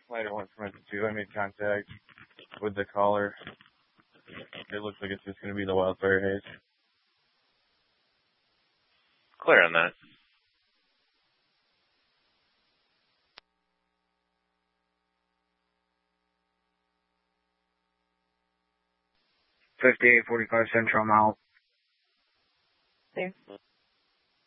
Lighter 122, I made contact with the caller. It looks like it's just going to be the wildfire haze. Clear on that. $5845 Central, I'm out. There.